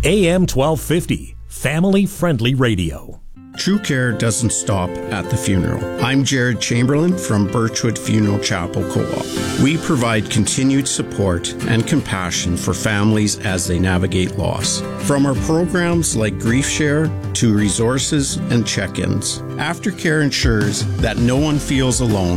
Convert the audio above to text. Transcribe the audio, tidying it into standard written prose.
AM 1250, family-friendly radio. True care doesn't stop at the funeral. I'm Jared Chamberlain from Birchwood Funeral Chapel Co-op. We provide continued support and compassion for families as they navigate loss. From our programs like Grief Share to resources and check-ins, Aftercare ensures that no one feels alone